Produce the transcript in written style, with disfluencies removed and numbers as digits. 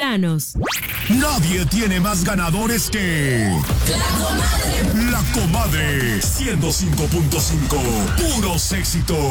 metropolitanos. Nadie tiene más ganadores que... La Comadre 105.5. Puros éxitos.